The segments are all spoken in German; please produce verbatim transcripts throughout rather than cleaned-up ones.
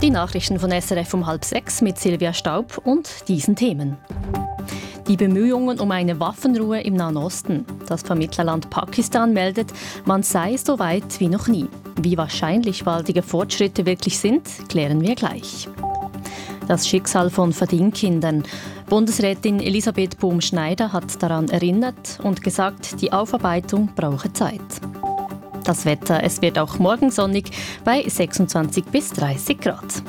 Die Nachrichten von S R F um halb sechs mit Silvia Staub und diesen Themen. Die Bemühungen um eine Waffenruhe im Nahen Osten. Das Vermittlerland Pakistan meldet, man sei so weit wie noch nie. Wie wahrscheinlich baldige Fortschritte wirklich sind, klären wir gleich. Das Schicksal von Verdingkindern. Bundesrätin Elisabeth Bohm-Schneider hat daran erinnert und gesagt, die Aufarbeitung brauche Zeit. Das Wetter, es wird auch morgen sonnig bei sechsundzwanzig bis dreißig Grad.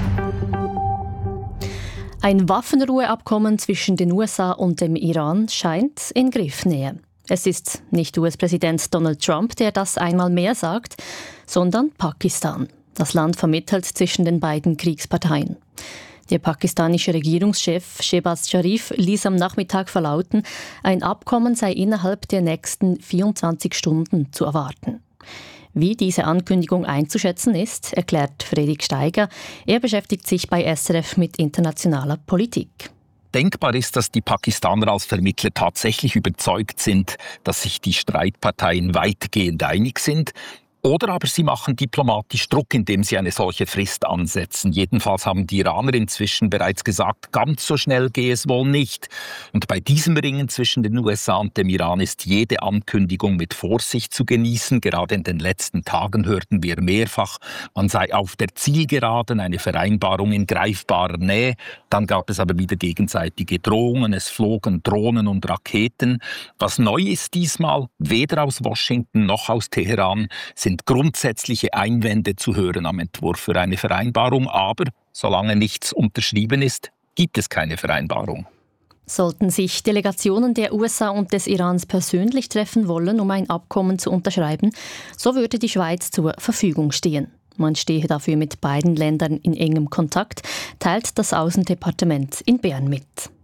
Ein Waffenruheabkommen zwischen den U S A und dem Iran scheint in Griffnähe. Es ist nicht U S-Präsident Donald Trump, der das einmal mehr sagt, sondern Pakistan. Das Land vermittelt zwischen den beiden Kriegsparteien. Der pakistanische Regierungschef Shehbaz Sharif ließ am Nachmittag verlauten, ein Abkommen sei innerhalb der nächsten vierundzwanzig Stunden zu erwarten. Wie diese Ankündigung einzuschätzen ist, erklärt Fredrik Steiger. Er beschäftigt sich bei S R F mit internationaler Politik. Denkbar ist, dass die Pakistaner als Vermittler tatsächlich überzeugt sind, dass sich die Streitparteien weitgehend einig sind. Oder aber sie machen diplomatisch Druck, indem sie eine solche Frist ansetzen. Jedenfalls haben die Iraner inzwischen bereits gesagt, ganz so schnell gehe es wohl nicht. Und bei diesem Ringen zwischen den U S A und dem Iran ist jede Ankündigung mit Vorsicht zu genießen. Gerade in den letzten Tagen hörten wir mehrfach, man sei auf der Zielgeraden, eine Vereinbarung in greifbarer Nähe. Dann gab es aber wieder gegenseitige Drohungen, es flogen Drohnen und Raketen. Was neu ist diesmal, weder aus Washington noch aus Teheran, sind grundsätzliche Einwände zu hören am Entwurf für eine Vereinbarung. Aber solange nichts unterschrieben ist, gibt es keine Vereinbarung. Sollten sich Delegationen der U S A und des Irans persönlich treffen wollen, um ein Abkommen zu unterschreiben, so würde die Schweiz zur Verfügung stehen. Man stehe dafür mit beiden Ländern in engem Kontakt, teilt das Außendepartement in Bern mit.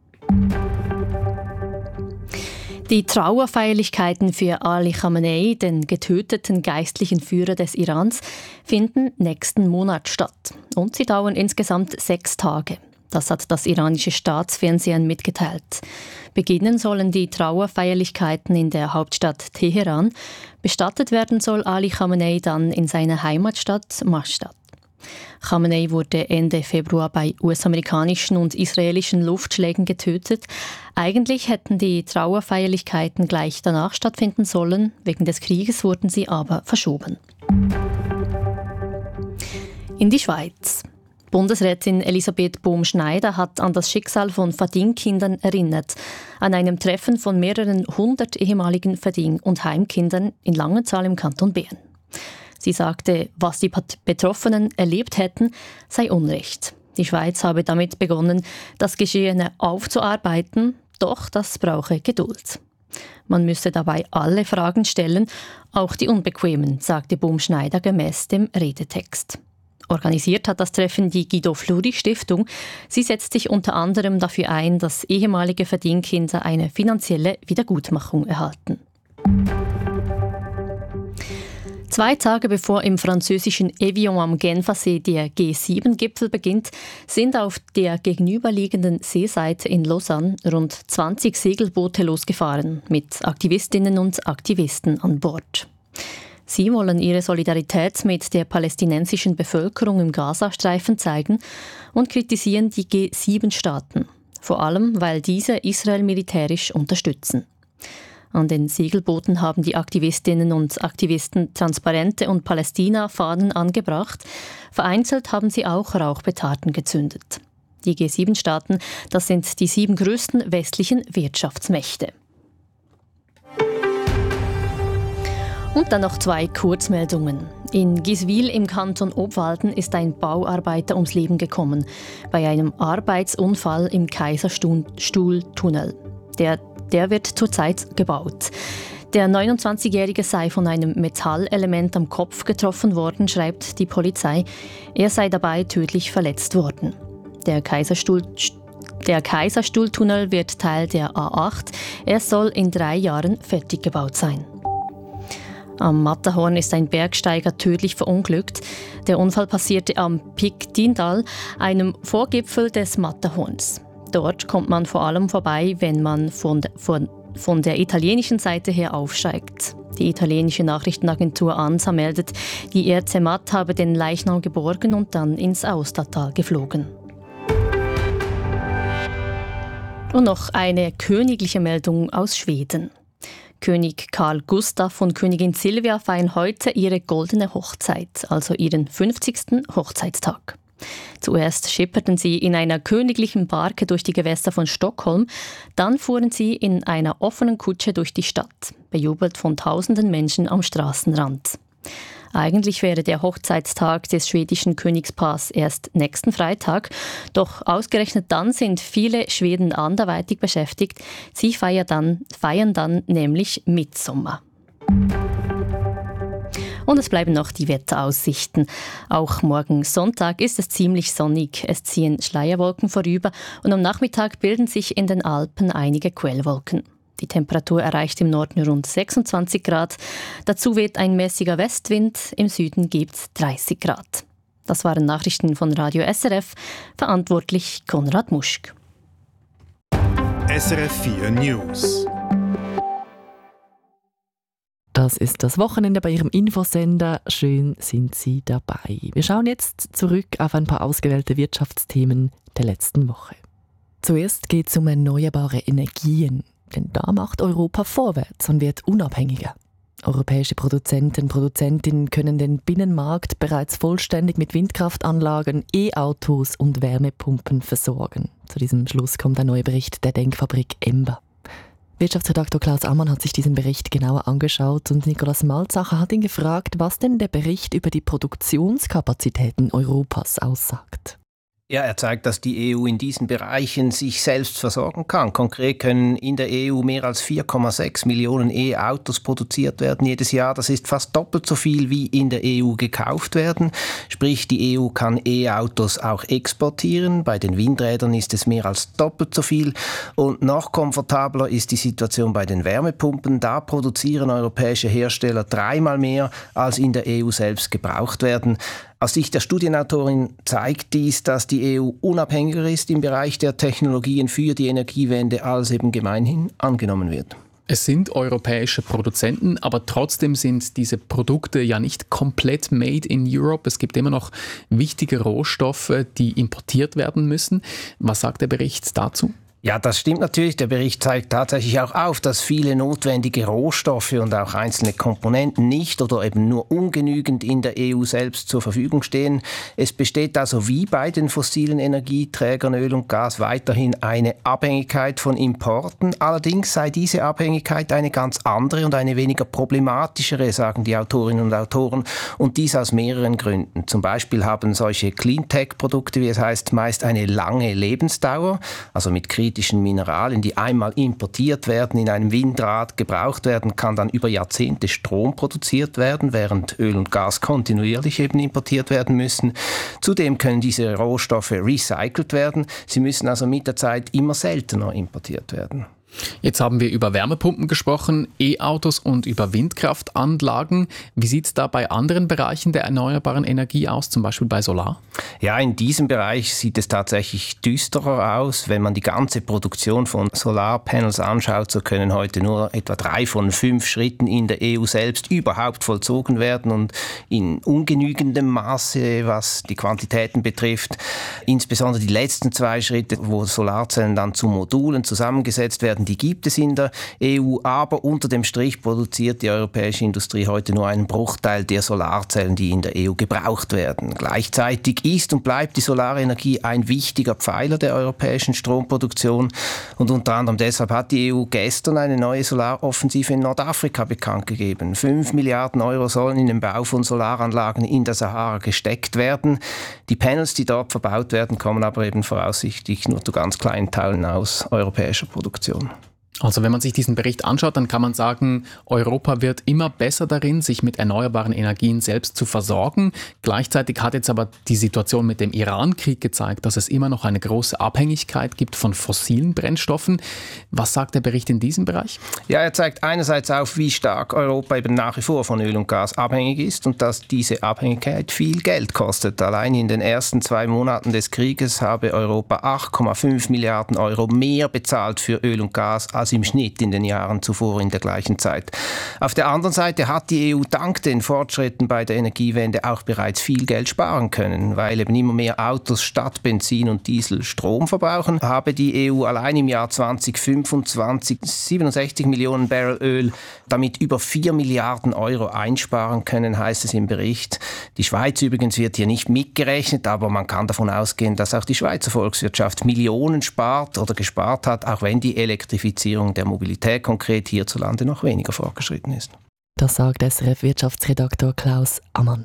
Die Trauerfeierlichkeiten für Ali Khamenei, den getöteten geistlichen Führer des Irans, finden nächsten Monat statt. Und sie dauern insgesamt sechs Tage. Das hat das iranische Staatsfernsehen mitgeteilt. Beginnen sollen die Trauerfeierlichkeiten in der Hauptstadt Teheran. Bestattet werden soll Ali Khamenei dann in seiner Heimatstadt Maschhad. Khamenei wurde Ende Februar bei U S-amerikanischen und israelischen Luftschlägen getötet. Eigentlich hätten die Trauerfeierlichkeiten gleich danach stattfinden sollen. Wegen des Krieges wurden sie aber verschoben. In die Schweiz. Bundesrätin Elisabeth Bohm-Schneider hat an das Schicksal von Verdingkindern erinnert. An einem Treffen von mehreren hundert ehemaligen Verding- und Heimkindern in Langenthal im Kanton Bern. Sie sagte, was die Betroffenen erlebt hätten, sei Unrecht. Die Schweiz habe damit begonnen, das Geschehene aufzuarbeiten, doch das brauche Geduld. Man müsse dabei alle Fragen stellen, auch die unbequemen, sagte Bohm-Schneider gemäß dem Redetext. Organisiert hat das Treffen die Guido Fleury Stiftung. Sie setzt sich unter anderem dafür ein, dass ehemalige Verdingkinder eine finanzielle Wiedergutmachung erhalten. Zwei Tage bevor im französischen Evian am Genfersee der G sieben Gipfel beginnt, sind auf der gegenüberliegenden Seeseite in Lausanne rund zwanzig Segelboote losgefahren, mit Aktivistinnen und Aktivisten an Bord. Sie wollen ihre Solidarität mit der palästinensischen Bevölkerung im Gazastreifen zeigen und kritisieren die G sieben Staaten, vor allem weil diese Israel militärisch unterstützen. An den Segelbooten haben die Aktivistinnen und Aktivisten Transparente und Palästina-Fahnen angebracht. Vereinzelt haben sie auch Rauchpetarden gezündet. Die G sieben Staaten, das sind die sieben größten westlichen Wirtschaftsmächte. Und dann noch zwei Kurzmeldungen. In Giswil im Kanton Obwalden ist ein Bauarbeiter ums Leben gekommen bei einem Arbeitsunfall im Kaiserstuhltunnel. Der Der wird zurzeit gebaut. Der neunundzwanzigjährige sei von einem Metallelement am Kopf getroffen worden, schreibt die Polizei. Er sei dabei tödlich verletzt worden. Der Kaiserstuhl, der Kaiserstuhltunnel wird Teil der A acht. Er soll in drei Jahren fertig gebaut sein. Am Matterhorn ist ein Bergsteiger tödlich verunglückt. Der Unfall passierte am Pic Dindal, einem Vorgipfel des Matterhorns. Dort kommt man vor allem vorbei, wenn man von, von, von der italienischen Seite her aufsteigt. Die italienische Nachrichtenagentur ANSA meldet, die R C M A T habe den Leichnam geborgen und dann ins Aostatal geflogen. Und noch eine königliche Meldung aus Schweden. König Carl Gustaf und Königin Silvia feiern heute ihre goldene Hochzeit, also ihren fünfzigsten Hochzeitstag. Zuerst schipperten sie in einer königlichen Barke durch die Gewässer von Stockholm, dann fuhren sie in einer offenen Kutsche durch die Stadt, bejubelt von tausenden Menschen am Straßenrand. Eigentlich wäre der Hochzeitstag des schwedischen Königspaars erst nächsten Freitag, doch ausgerechnet dann sind viele Schweden anderweitig beschäftigt. Sie feiern dann, feiern dann nämlich Mitsommer. Und es bleiben noch die Wetteraussichten. Auch morgen Sonntag ist es ziemlich sonnig. Es ziehen Schleierwolken vorüber und am Nachmittag bilden sich in den Alpen einige Quellwolken. Die Temperatur erreicht im Norden rund sechsundzwanzig Grad. Dazu weht ein mäßiger Westwind. Im Süden gibt es dreißig Grad. Das waren Nachrichten von Radio S R F. Verantwortlich Konrad Muschk. S R F vier News. Das ist das Wochenende bei Ihrem Infosender. Schön sind Sie dabei. Wir schauen jetzt zurück auf ein paar ausgewählte Wirtschaftsthemen der letzten Woche. Zuerst geht es um erneuerbare Energien. Denn da macht Europa vorwärts und wird unabhängiger. Europäische Produzenten und Produzentinnen können den Binnenmarkt bereits vollständig mit Windkraftanlagen, E-Autos und Wärmepumpen versorgen. Zu diesem Schluss kommt ein neuer Bericht der Denkfabrik Emba. Wirtschaftsredaktor Klaus Ammann hat sich diesen Bericht genauer angeschaut und Nikolaus Malzacher hat ihn gefragt, was denn der Bericht über die Produktionskapazitäten Europas aussagt. Ja, er zeigt, dass die E U in diesen Bereichen sich selbst versorgen kann. Konkret können in der E U mehr als vier Komma sechs Millionen E-Autos produziert werden jedes Jahr. Das ist fast doppelt so viel, wie in der E U gekauft werden. Sprich, die E U kann E-Autos auch exportieren. Bei den Windrädern ist es mehr als doppelt so viel. Und noch komfortabler ist die Situation bei den Wärmepumpen. Da produzieren europäische Hersteller dreimal mehr, als in der E U selbst gebraucht werden. Aus Sicht der Studienautorin zeigt dies, dass die E U unabhängiger ist im Bereich der Technologien für die Energiewende, als eben gemeinhin angenommen wird. Es sind europäische Produzenten, aber trotzdem sind diese Produkte ja nicht komplett made in Europe. Es gibt immer noch wichtige Rohstoffe, die importiert werden müssen. Was sagt der Bericht dazu? Ja, das stimmt natürlich. Der Bericht zeigt tatsächlich auch auf, dass viele notwendige Rohstoffe und auch einzelne Komponenten nicht oder eben nur ungenügend in der E U selbst zur Verfügung stehen. Es besteht also wie bei den fossilen Energieträgern Öl und Gas weiterhin eine Abhängigkeit von Importen. Allerdings sei diese Abhängigkeit eine ganz andere und eine weniger problematischere, sagen die Autorinnen und Autoren. Und dies aus mehreren Gründen. Zum Beispiel haben solche Cleantech-Produkte, wie es heißt, meist eine lange Lebensdauer, also mit kritischen Mineralien, die einmal importiert werden, in einem Windrad gebraucht werden, kann dann über Jahrzehnte Strom produziert werden, während Öl und Gas kontinuierlich eben importiert werden müssen. Zudem können diese Rohstoffe recycelt werden. Sie müssen also mit der Zeit immer seltener importiert werden. Jetzt haben wir über Wärmepumpen gesprochen, E-Autos und über Windkraftanlagen. Wie sieht es da bei anderen Bereichen der erneuerbaren Energie aus, zum Beispiel bei Solar? Ja, in diesem Bereich sieht es tatsächlich düsterer aus. Wenn man die ganze Produktion von Solarpanels anschaut, so können heute nur etwa drei von fünf Schritten in der E U selbst überhaupt vollzogen werden und in ungenügendem Maße, was die Quantitäten betrifft. Insbesondere die letzten zwei Schritte, wo Solarzellen dann zu Modulen zusammengesetzt werden, die gibt es in der E U, aber unter dem Strich produziert die europäische Industrie heute nur einen Bruchteil der Solarzellen, die in der E U gebraucht werden. Gleichzeitig ist und bleibt die Solarenergie ein wichtiger Pfeiler der europäischen Stromproduktion und unter anderem deshalb hat die E U gestern eine neue Solaroffensive in Nordafrika bekannt gegeben. Fünf Milliarden Euro sollen in den Bau von Solaranlagen in der Sahara gesteckt werden. Die Panels, die dort verbaut werden, kommen aber eben voraussichtlich nur zu ganz kleinen Teilen aus europäischer Produktion. Also wenn man sich diesen Bericht anschaut, dann kann man sagen, Europa wird immer besser darin, sich mit erneuerbaren Energien selbst zu versorgen. Gleichzeitig hat jetzt aber die Situation mit dem Iran-Krieg gezeigt, dass es immer noch eine große Abhängigkeit gibt von fossilen Brennstoffen. Was sagt der Bericht in diesem Bereich? Ja, er zeigt einerseits auf, wie stark Europa eben nach wie vor von Öl und Gas abhängig ist und dass diese Abhängigkeit viel Geld kostet. Allein in den ersten zwei Monaten des Krieges habe Europa acht Komma fünf Milliarden Euro mehr bezahlt für Öl und Gas als als im Schnitt in den Jahren zuvor in der gleichen Zeit. Auf der anderen Seite hat die E U dank den Fortschritten bei der Energiewende auch bereits viel Geld sparen können, weil eben immer mehr Autos statt Benzin und Diesel Strom verbrauchen, habe die E U allein im Jahr zweitausendfünfundzwanzig siebenundsechzig Millionen Barrel Öl, damit über vier Milliarden Euro einsparen können, heißt es im Bericht. Die Schweiz übrigens wird hier nicht mitgerechnet, aber man kann davon ausgehen, dass auch die Schweizer Volkswirtschaft Millionen spart oder gespart hat, auch wenn die Elektrifizierung der Mobilität konkret hierzulande noch weniger fortgeschritten ist. Das sagt S R F-Wirtschaftsredaktor Klaus Ammann.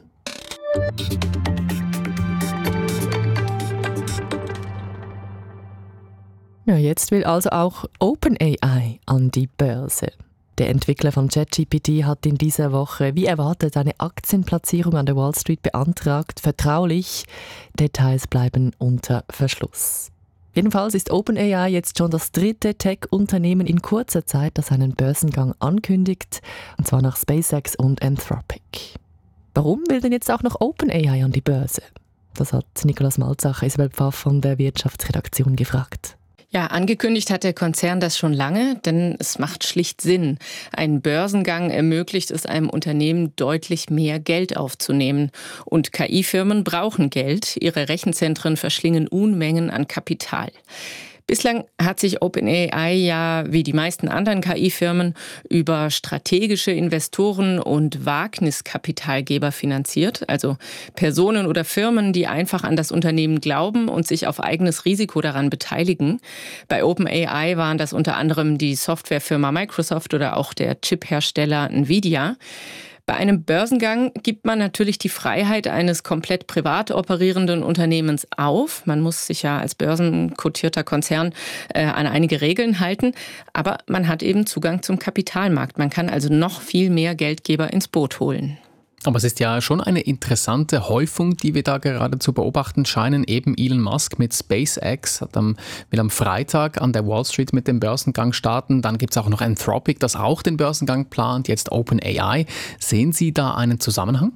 Ja, jetzt will also auch OpenAI an die Börse. Der Entwickler von ChatGPT hat in dieser Woche, wie erwartet, eine Aktienplatzierung an der Wall Street beantragt. Vertraulich. Details bleiben unter Verschluss. Jedenfalls ist OpenAI jetzt schon das dritte Tech-Unternehmen in kurzer Zeit, das einen Börsengang ankündigt, und zwar nach SpaceX und Anthropic. Warum will denn jetzt auch noch OpenAI an die Börse? Das hat Nikolaus Malzacher, Isabel Pfaff von der Wirtschaftsredaktion gefragt. Ja, angekündigt hat der Konzern das schon lange, denn es macht schlicht Sinn. Ein Börsengang ermöglicht es einem Unternehmen, deutlich mehr Geld aufzunehmen. Und K I-Firmen brauchen Geld. Ihre Rechenzentren verschlingen Unmengen an Kapital. Bislang hat sich OpenAI ja, wie die meisten anderen K I-Firmen, über strategische Investoren und Wagniskapitalgeber finanziert, also Personen oder Firmen, die einfach an das Unternehmen glauben und sich auf eigenes Risiko daran beteiligen. Bei OpenAI waren das unter anderem die Softwarefirma Microsoft oder auch der Chiphersteller Nvidia. Bei einem Börsengang gibt man natürlich die Freiheit eines komplett privat operierenden Unternehmens auf. Man muss sich ja als börsenkotierter Konzern äh, an einige Regeln halten. Aber man hat eben Zugang zum Kapitalmarkt. Man kann also noch viel mehr Geldgeber ins Boot holen. Aber es ist ja schon eine interessante Häufung, die wir da gerade zu beobachten scheinen. Eben Elon Musk mit SpaceX hat am, will am Freitag an der Wall Street mit dem Börsengang starten. Dann gibt es auch noch Anthropic, das auch den Börsengang plant, jetzt OpenAI. Sehen Sie da einen Zusammenhang?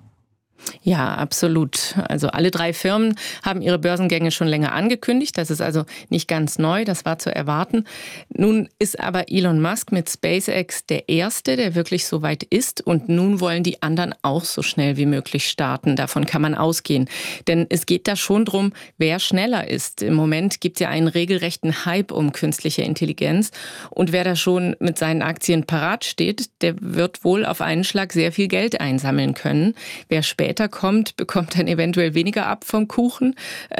Ja, absolut. Also alle drei Firmen haben ihre Börsengänge schon länger angekündigt. Das ist also nicht ganz neu, das war zu erwarten. Nun ist aber Elon Musk mit SpaceX der Erste, der wirklich so weit ist. Und nun wollen die anderen auch so schnell wie möglich starten. Davon kann man ausgehen. Denn es geht da schon drum, wer schneller ist. Im Moment gibt es ja einen regelrechten Hype um künstliche Intelligenz. Und wer da schon mit seinen Aktien parat steht, der wird wohl auf einen Schlag sehr viel Geld einsammeln können. Wer später kommt, bekommt dann eventuell weniger ab vom Kuchen.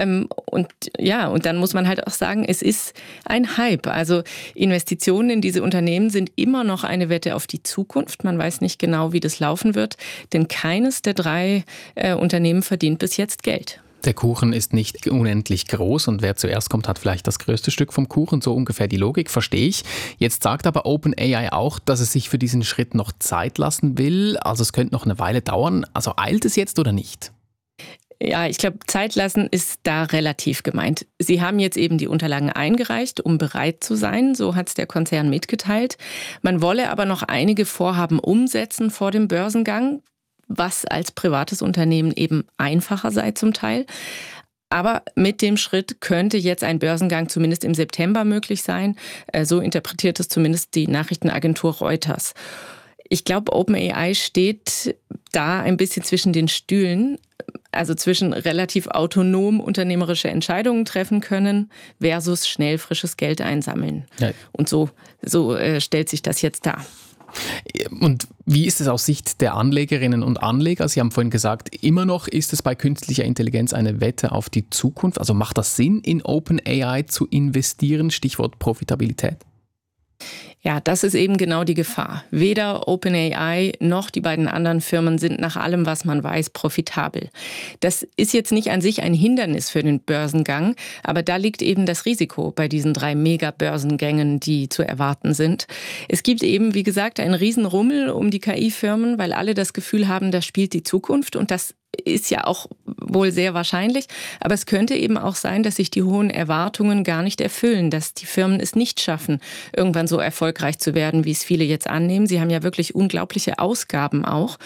Und ja, und dann muss man halt auch sagen, es ist ein Hype. Also Investitionen in diese Unternehmen sind immer noch eine Wette auf die Zukunft. Man weiß nicht genau, wie das laufen wird, denn keines der drei äh, Unternehmen verdient bis jetzt Geld. Der Kuchen ist nicht unendlich groß und wer zuerst kommt, hat vielleicht das größte Stück vom Kuchen. So ungefähr die Logik, verstehe ich. Jetzt sagt aber OpenAI auch, dass es sich für diesen Schritt noch Zeit lassen will. Also es könnte noch eine Weile dauern. Also eilt es jetzt oder nicht? Ja, ich glaube, Zeit lassen ist da relativ gemeint. Sie haben jetzt eben die Unterlagen eingereicht, um bereit zu sein. So hat es der Konzern mitgeteilt. Man wolle aber noch einige Vorhaben umsetzen vor dem Börsengang, was als privates Unternehmen eben einfacher sei zum Teil. Aber mit dem Schritt könnte jetzt ein Börsengang zumindest im September möglich sein. So interpretiert es zumindest die Nachrichtenagentur Reuters. Ich glaube, OpenAI steht da ein bisschen zwischen den Stühlen, also zwischen relativ autonom unternehmerische Entscheidungen treffen können versus schnell frisches Geld einsammeln. Ja. Und so, so äh, stellt sich das jetzt dar. Und wie ist es aus Sicht der Anlegerinnen und Anleger? Sie haben vorhin gesagt, immer noch ist es bei künstlicher Intelligenz eine Wette auf die Zukunft. Also macht das Sinn, in OpenAI zu investieren? Stichwort Profitabilität. Ja, das ist eben genau die Gefahr. Weder OpenAI noch die beiden anderen Firmen sind nach allem, was man weiß, profitabel. Das ist jetzt nicht an sich ein Hindernis für den Börsengang, aber da liegt eben das Risiko bei diesen drei Mega-Börsengängen, die zu erwarten sind. Es gibt eben, wie gesagt, einen Riesenrummel um die K I-Firmen, weil alle das Gefühl haben, da spielt die Zukunft und das ist ja auch wohl sehr wahrscheinlich. Aber es könnte eben auch sein, dass sich die hohen Erwartungen gar nicht erfüllen, dass die Firmen es nicht schaffen, irgendwann so erfolgreich zu werden, wie es viele jetzt annehmen. Sie haben ja wirklich unglaubliche Ausgaben auch.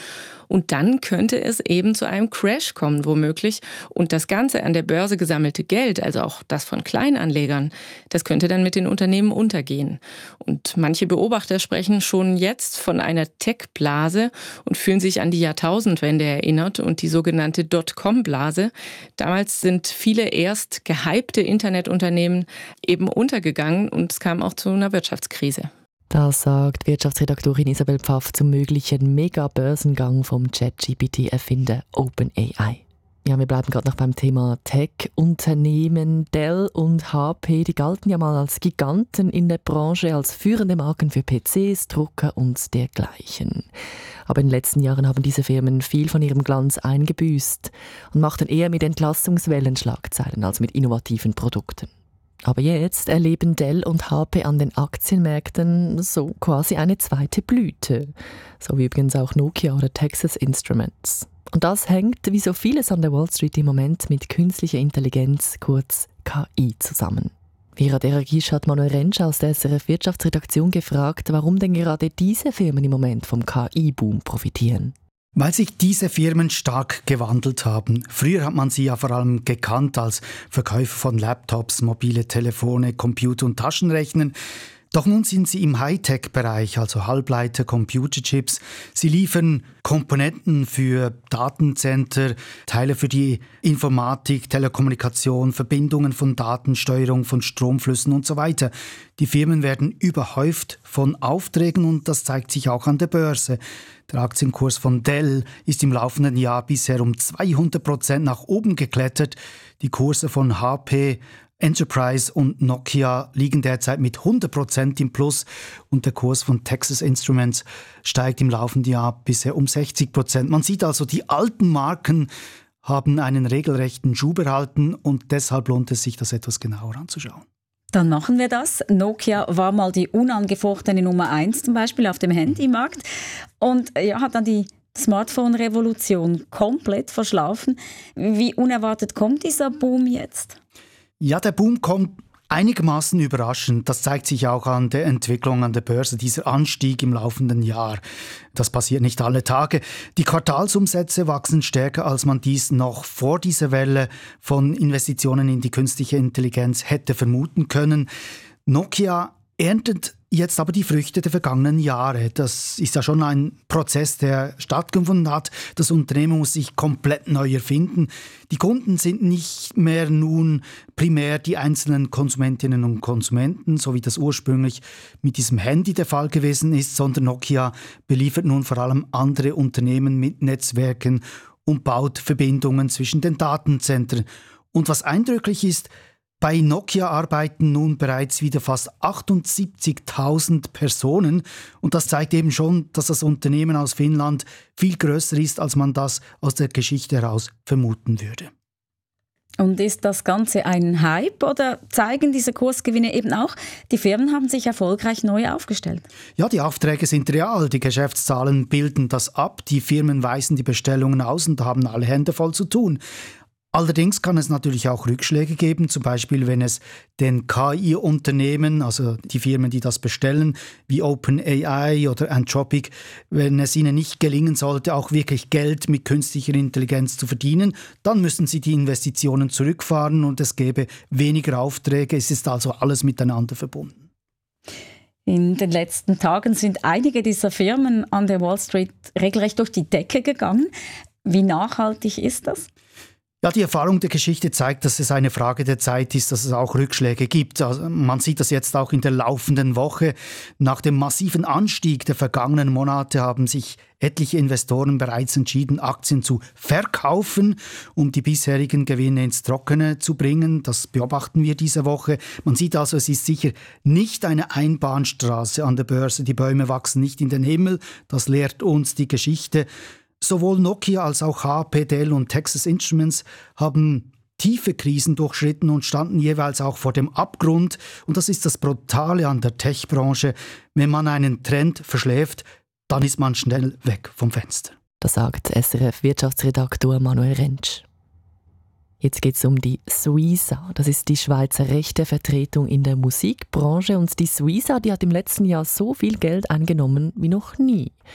Und dann könnte es eben zu einem Crash kommen, womöglich. Und das ganze an der Börse gesammelte Geld, also auch das von Kleinanlegern, das könnte dann mit den Unternehmen untergehen. Und manche Beobachter sprechen schon jetzt von einer Tech-Blase und fühlen sich an die Jahrtausendwende erinnert und die sogenannte Dotcom-Blase. Damals sind viele erst gehypte Internetunternehmen eben untergegangen und es kam auch zu einer Wirtschaftskrise. Das sagt Wirtschaftsredaktorin Isabel Pfaff zum möglichen Mega-Börsengang vom Chat-G P T-Erfinder OpenAI. Ja, wir bleiben gerade noch beim Thema Tech-Unternehmen. Dell und H P, die galten ja mal als Giganten in der Branche, als führende Marken für P Cs, Drucker und dergleichen. Aber in den letzten Jahren haben diese Firmen viel von ihrem Glanz eingebüßt und machten eher mit Entlassungswellen Schlagzeilen als mit innovativen Produkten. Aber jetzt erleben Dell und H P an den Aktienmärkten so quasi eine zweite Blüte. So wie übrigens auch Nokia oder Texas Instruments. Und das hängt, wie so vieles an der Wall Street im Moment, mit künstlicher Intelligenz, kurz K I, zusammen. Vera Deragisch hat Manuel Rentsch aus der S R F Wirtschaftsredaktion gefragt, warum denn gerade diese Firmen im Moment vom K I-Boom profitieren. Weil sich diese Firmen stark gewandelt haben. Früher hat man sie ja vor allem gekannt als Verkäufer von Laptops, mobile Telefone, Computer und Taschenrechnern. Doch nun sind sie im Hightech-Bereich, also Halbleiter, Computerchips. Sie liefern Komponenten für Datencenter, Teile für die Informatik, Telekommunikation, Verbindungen von Daten, Steuerung von Stromflüssen und so weiter. Die Firmen werden überhäuft von Aufträgen und das zeigt sich auch an der Börse. Der Aktienkurs von Dell ist im laufenden Jahr bisher um zweihundert Prozent nach oben geklettert. Die Kurse von H P, Enterprise und Nokia liegen derzeit mit hundert Prozent im Plus und der Kurs von Texas Instruments steigt im laufenden Jahr bisher um sechzig Prozent. Man sieht also, die alten Marken haben einen regelrechten Schub erhalten und deshalb lohnt es sich, das etwas genauer anzuschauen. Dann machen wir das. Nokia war mal die unangefochtene Nummer eins zum Beispiel auf dem Handymarkt und ja, hat dann die Smartphone-Revolution komplett verschlafen. Wie unerwartet kommt dieser Boom jetzt? Ja, der Boom kommt einigermaßen überraschend. Das zeigt sich auch an der Entwicklung an der Börse, dieser Anstieg im laufenden Jahr. Das passiert nicht alle Tage. Die Quartalsumsätze wachsen stärker, als man dies noch vor dieser Welle von Investitionen in die künstliche Intelligenz hätte vermuten können. Nokia erntet jetzt aber die Früchte der vergangenen Jahre. Das ist ja schon ein Prozess, der stattgefunden hat. Das Unternehmen muss sich komplett neu erfinden. Die Kunden sind nicht mehr nun primär die einzelnen Konsumentinnen und Konsumenten, so wie das ursprünglich mit diesem Handy der Fall gewesen ist, sondern Nokia beliefert nun vor allem andere Unternehmen mit Netzwerken und baut Verbindungen zwischen den Datenzentren. Und was eindrücklich ist, bei Nokia arbeiten nun bereits wieder fast achtundsiebzigtausend Personen und das zeigt eben schon, dass das Unternehmen aus Finnland viel größer ist, als man das aus der Geschichte heraus vermuten würde. Und ist das Ganze ein Hype oder zeigen diese Kursgewinne eben auch, die Firmen haben sich erfolgreich neu aufgestellt? Ja, die Aufträge sind real, die Geschäftszahlen bilden das ab, die Firmen weisen die Bestellungen aus und haben alle Hände voll zu tun. Allerdings kann es natürlich auch Rückschläge geben, zum Beispiel wenn es den K I-Unternehmen, also die Firmen, die das bestellen, wie OpenAI oder Anthropic, wenn es ihnen nicht gelingen sollte, auch wirklich Geld mit künstlicher Intelligenz zu verdienen, dann müssen sie die Investitionen zurückfahren und es gäbe weniger Aufträge. Es ist also alles miteinander verbunden. In den letzten Tagen sind einige dieser Firmen an der Wall Street regelrecht durch die Decke gegangen. Wie nachhaltig ist das? Ja, die Erfahrung der Geschichte zeigt, dass es eine Frage der Zeit ist, dass es auch Rückschläge gibt. Also man sieht das jetzt auch in der laufenden Woche. Nach dem massiven Anstieg der vergangenen Monate haben sich etliche Investoren bereits entschieden, Aktien zu verkaufen, um die bisherigen Gewinne ins Trockene zu bringen. Das beobachten wir diese Woche. Man sieht also, es ist sicher nicht eine Einbahnstraße an der Börse. Die Bäume wachsen nicht in den Himmel. Das lehrt uns die Geschichte. Sowohl Nokia als auch H P, Dell und Texas Instruments haben tiefe Krisen durchschritten und standen jeweils auch vor dem Abgrund. Und das ist das Brutale an der Tech-Branche. Wenn man einen Trend verschläft, dann ist man schnell weg vom Fenster. Das sagt S R F-Wirtschaftsredaktor Manuel Rentsch. Jetzt geht es um die Suiza. Das ist die Schweizer Rechtevertretung in der Musikbranche. Und die Suiza, die hat im letzten Jahr so viel Geld eingenommen wie noch nie.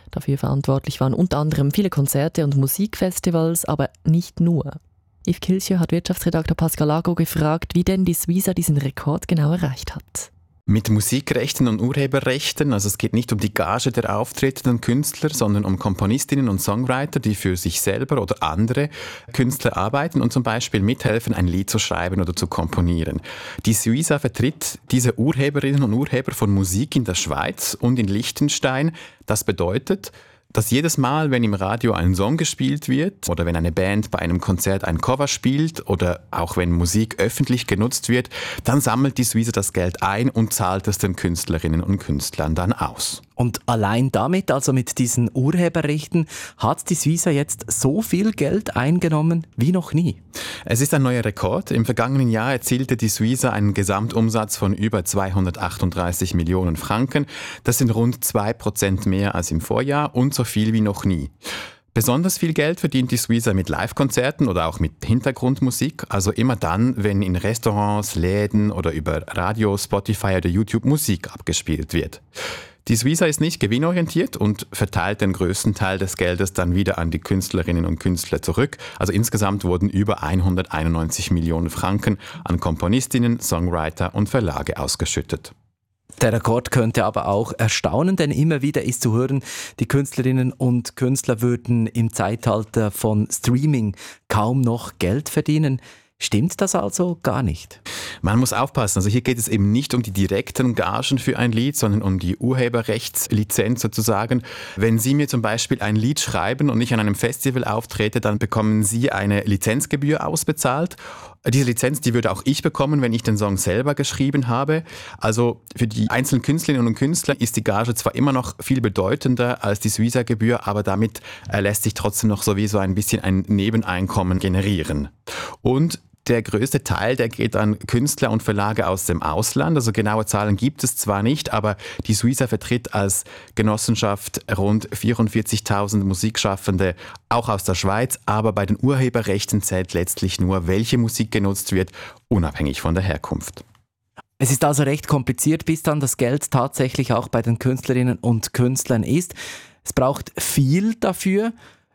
Dafür verantwortlich waren unter anderem viele Konzerte und Musikfestivals, aber nicht nur. Yves Kilcher hat Wirtschaftsredakteur Pascal Lago gefragt, wie denn die Suiza diesen Rekord genau erreicht hat. Mit Musikrechten und Urheberrechten, also es geht nicht um die Gage der auftretenden Künstler, sondern um Komponistinnen und Songwriter, die für sich selber oder andere Künstler arbeiten und zum Beispiel mithelfen, ein Lied zu schreiben oder zu komponieren. Die Suiza vertritt diese Urheberinnen und Urheber von Musik in der Schweiz und in Liechtenstein. Das bedeutet, dass jedes Mal, wenn im Radio ein Song gespielt wird oder wenn eine Band bei einem Konzert ein Cover spielt oder auch wenn Musik öffentlich genutzt wird, dann sammelt die Suiza das Geld ein und zahlt es den Künstlerinnen und Künstlern dann aus. Und allein damit, also mit diesen Urheberrechten, hat die Suiza jetzt so viel Geld eingenommen wie noch nie. Es ist ein neuer Rekord. Im vergangenen Jahr erzielte die Suiza einen Gesamtumsatz von über zweihundertachtunddreißig Millionen Franken. Das sind rund zwei Prozent mehr als im Vorjahr und so viel wie noch nie. Besonders viel Geld verdient die Suiza mit Live-Konzerten oder auch mit Hintergrundmusik, also immer dann, wenn in Restaurants, Läden oder über Radio, Spotify oder YouTube Musik abgespielt wird. Die Suiza ist nicht gewinnorientiert und verteilt den größten Teil des Geldes dann wieder an die Künstlerinnen und Künstler zurück. Also insgesamt wurden über hunderteinundneunzig Millionen Franken an Komponistinnen, Songwriter und Verlage ausgeschüttet. Der Rekord könnte aber auch erstaunen, denn immer wieder ist zu hören, die Künstlerinnen und Künstler würden im Zeitalter von Streaming kaum noch Geld verdienen. Stimmt das also gar nicht? Man muss aufpassen. Also hier geht es eben nicht um die direkten Gagen für ein Lied, sondern um die Urheberrechtslizenz sozusagen. Wenn Sie mir zum Beispiel ein Lied schreiben und ich an einem Festival auftrete, dann bekommen Sie eine Lizenzgebühr ausbezahlt. Diese Lizenz, die würde auch ich bekommen, wenn ich den Song selber geschrieben habe. Also für die einzelnen Künstlerinnen und Künstler ist die Gage zwar immer noch viel bedeutender als die Suiza-Gebühr, aber damit äh, lässt sich trotzdem noch sowieso ein bisschen ein Nebeneinkommen generieren. Und der größte Teil, der geht an Künstler und Verlage aus dem Ausland. Also genaue Zahlen gibt es zwar nicht, aber die Suiza vertritt als Genossenschaft rund vierundvierzigtausend Musikschaffende, auch aus der Schweiz. Aber bei den Urheberrechten zählt letztlich nur, welche Musik genutzt wird, unabhängig von der Herkunft. Es ist also recht kompliziert, bis dann das Geld tatsächlich auch bei den Künstlerinnen und Künstlern ist. Es braucht viel dafür.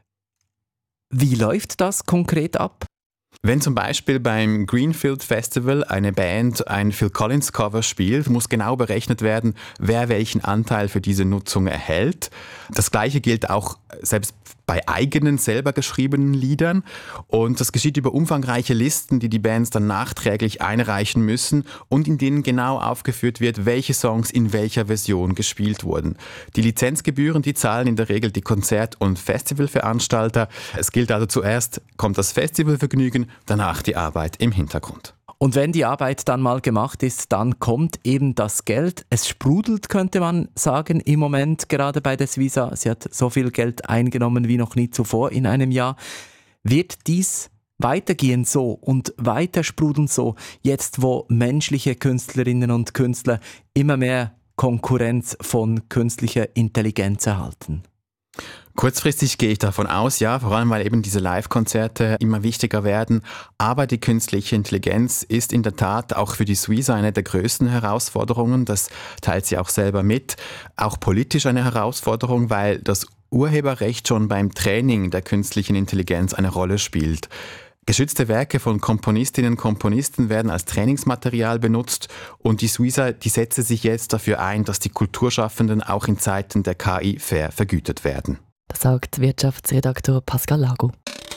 Wie läuft das konkret ab? Wenn zum Beispiel beim Greenfield Festival eine Band ein Phil Collins Cover spielt, muss genau berechnet werden, wer welchen Anteil für diese Nutzung erhält. Das Gleiche gilt auch selbst bei eigenen, selber geschriebenen Liedern. Und das geschieht über umfangreiche Listen, die die Bands dann nachträglich einreichen müssen und in denen genau aufgeführt wird, welche Songs in welcher Version gespielt wurden. Die Lizenzgebühren, die zahlen in der Regel die Konzert- und Festivalveranstalter. Es gilt also zuerst, kommt das Festivalvergnügen, danach die Arbeit im Hintergrund. Und wenn die Arbeit dann mal gemacht ist, dann kommt eben das Geld. Es sprudelt, könnte man sagen, im Moment gerade bei der Suiza. Sie hat so viel Geld eingenommen wie noch nie zuvor in einem Jahr. Wird dies weitergehen so und weiter sprudeln so, jetzt wo menschliche Künstlerinnen und Künstler immer mehr Konkurrenz von künstlicher Intelligenz erhalten? Kurzfristig gehe ich davon aus, ja, vor allem weil eben diese Live-Konzerte immer wichtiger werden. Aber die künstliche Intelligenz ist in der Tat auch für die Suiza eine der größten Herausforderungen. Das teilt sie auch selber mit. Auch politisch eine Herausforderung, weil das Urheberrecht schon beim Training der künstlichen Intelligenz eine Rolle spielt. Geschützte Werke von Komponistinnen und Komponisten werden als Trainingsmaterial benutzt und die Suiza, die setze sich jetzt dafür ein, dass die Kulturschaffenden auch in Zeiten der K I fair vergütet werden. Das sagt Wirtschaftsredakteur Pascal Lago.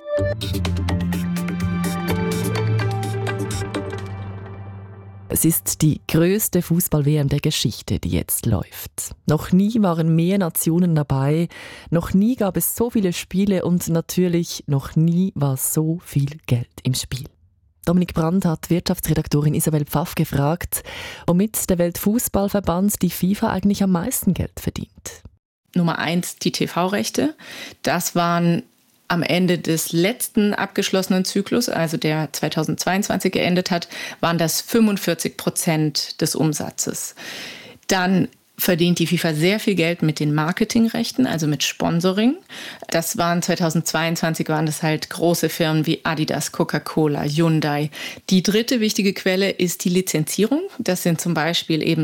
Es ist die grösste Fußball-W M der Geschichte, die jetzt läuft. Noch nie waren mehr Nationen dabei, noch nie gab es so viele Spiele und natürlich noch nie war so viel Geld im Spiel. Dominik Brandt hat Wirtschaftsredaktorin Isabel Pfaff gefragt, womit der Weltfußballverband die FIFA eigentlich am meisten Geld verdient. Nummer eins, die T V-Rechte. Das waren am Ende des letzten abgeschlossenen Zyklus, also der zweitausendzweiundzwanzig geendet hat, waren das fünfundvierzig Prozent des Umsatzes. Dann verdient die FIFA sehr viel Geld mit den Marketingrechten, also mit Sponsoring. Das waren zweitausendzweiundzwanzig waren das halt große Firmen wie Adidas, Coca-Cola, Hyundai. Die dritte wichtige Quelle ist die Lizenzierung. Das sind zum Beispiel ebenso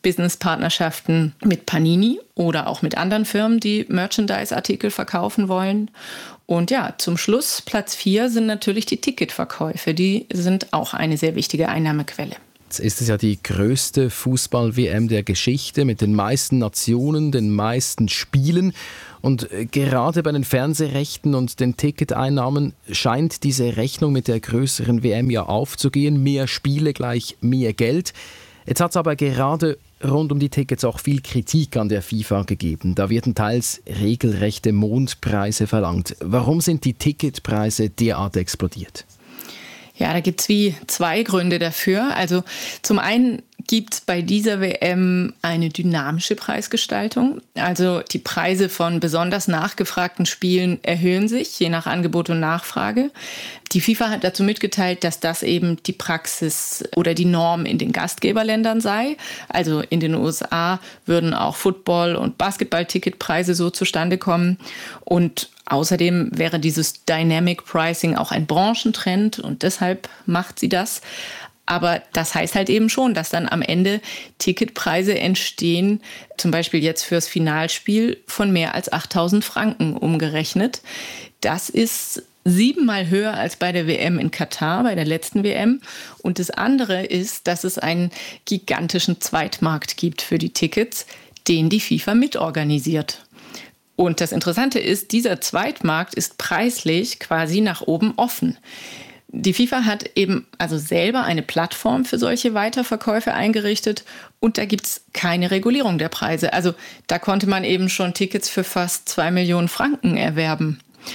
Businesspartnerschaften mit Panini oder auch mit anderen Firmen, die Merchandise-Artikel verkaufen wollen. Und ja, zum Schluss, Platz vier, sind natürlich die Ticketverkäufe. Die sind auch eine sehr wichtige Einnahmequelle. Jetzt ist es ja die größte Fußball-W M der Geschichte mit den meisten Nationen, den meisten Spielen. Und gerade bei den Fernsehrechten und den Ticketeinnahmen scheint diese Rechnung mit der größeren W M ja aufzugehen. Mehr Spiele gleich mehr Geld. Jetzt hat es aber gerade rund um die Tickets auch viel Kritik an der FIFA gegeben. Da werden teils regelrechte Mondpreise verlangt. Warum sind die Ticketpreise derart explodiert? Ja, da gibt es wie zwei Gründe dafür. Also zum einen gibt es bei dieser W M eine dynamische Preisgestaltung. Also die Preise von besonders nachgefragten Spielen erhöhen sich, je nach Angebot und Nachfrage. Die FIFA hat dazu mitgeteilt, dass das eben die Praxis oder die Norm in den Gastgeberländern sei. Also in den U S A würden auch Football- und Basketball-Ticketpreise so zustande kommen. Und außerdem wäre dieses Dynamic Pricing auch ein Branchentrend und deshalb macht sie das. Aber das heißt halt eben schon, dass dann am Ende Ticketpreise entstehen, zum Beispiel jetzt fürs Finalspiel von mehr als achttausend Franken umgerechnet. Das ist siebenmal höher als bei der W M in Katar, bei der letzten W M. Und das andere ist, dass es einen gigantischen Zweitmarkt gibt für die Tickets, den die FIFA mitorganisiert. Und das Interessante ist, dieser Zweitmarkt ist preislich quasi nach oben offen. Die FIFA hat eben also selber eine Plattform für solche Weiterverkäufe eingerichtet und da gibt es keine Regulierung der Preise. Also da konnte man eben schon Tickets für fast zwei Millionen Franken erwerben.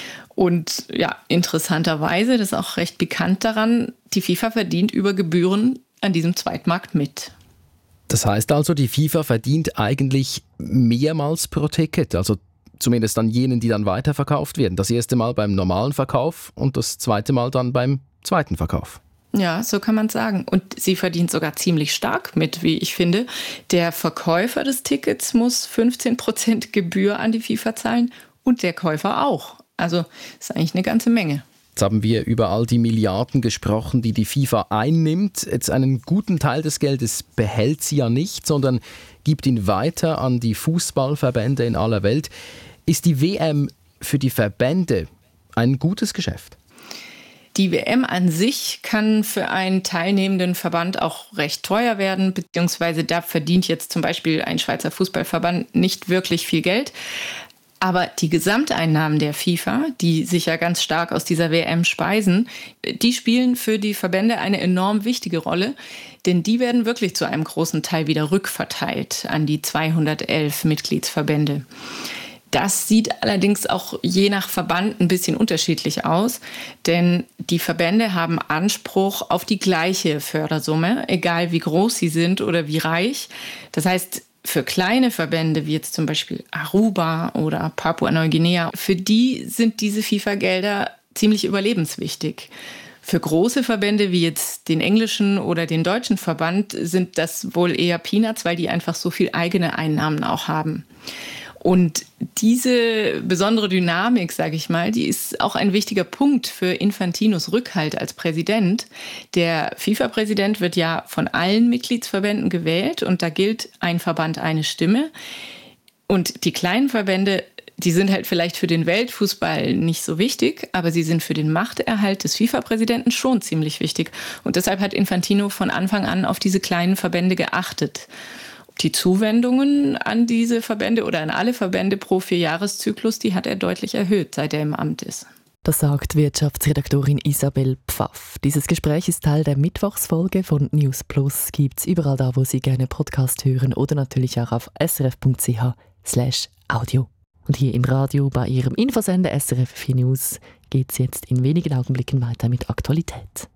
Und ja, interessanterweise, das ist auch recht bekannt daran, die FIFA verdient über Gebühren an diesem Zweitmarkt mit. Das heißt also, die FIFA verdient eigentlich mehrmals pro Ticket, also zumindest an jenen, die dann weiterverkauft werden. Das erste Mal beim normalen Verkauf und das zweite Mal dann beim zweiten Verkauf. Ja, so kann man sagen. Und sie verdient sogar ziemlich stark mit, wie ich finde. Der Verkäufer des Tickets muss fünfzehn Prozent Gebühr an die FIFA zahlen und der Käufer auch. Also ist eigentlich eine ganze Menge. Jetzt haben wir über all die Milliarden gesprochen, die die FIFA einnimmt. Jetzt einen guten Teil des Geldes behält sie ja nicht, sondern gibt ihn weiter an die Fußballverbände in aller Welt. Ist die W M für die Verbände ein gutes Geschäft? Die W M an sich kann für einen teilnehmenden Verband auch recht teuer werden, beziehungsweise da verdient jetzt zum Beispiel ein Schweizer Fußballverband nicht wirklich viel Geld. Aber die Gesamteinnahmen der FIFA, die sich ja ganz stark aus dieser W M speisen, die spielen für die Verbände eine enorm wichtige Rolle, denn die werden wirklich zu einem großen Teil wieder rückverteilt an die zweihundertelf Mitgliedsverbände. Das sieht allerdings auch je nach Verband ein bisschen unterschiedlich aus, denn die Verbände haben Anspruch auf die gleiche Fördersumme, egal wie groß sie sind oder wie reich. Das heißt, für kleine Verbände wie jetzt zum Beispiel Aruba oder Papua-Neuguinea, für die sind diese FIFA-Gelder ziemlich überlebenswichtig. Für große Verbände wie jetzt den englischen oder den deutschen Verband sind das wohl eher Peanuts, weil die einfach so viel eigene Einnahmen auch haben. Und diese besondere Dynamik, sage ich mal, die ist auch ein wichtiger Punkt für Infantinos Rückhalt als Präsident. Der FIFA-Präsident wird ja von allen Mitgliedsverbänden gewählt und da gilt ein Verband eine Stimme. Und die kleinen Verbände, die sind halt vielleicht für den Weltfußball nicht so wichtig, aber sie sind für den Machterhalt des FIFA-Präsidenten schon ziemlich wichtig. Und deshalb hat Infantino von Anfang an auf diese kleinen Verbände geachtet. Die Zuwendungen an diese Verbände oder an alle Verbände pro Vierjahreszyklus, die hat er deutlich erhöht, seit er im Amt ist. Das sagt Wirtschaftsredaktorin Isabel Pfaff. Dieses Gespräch ist Teil der Mittwochsfolge von News Plus. Gibt es überall da, wo Sie gerne Podcast hören oder natürlich auch auf srf.ch slash audio. Und hier im Radio bei Ihrem Infosender S R F vier News geht es jetzt in wenigen Augenblicken weiter mit Aktualität.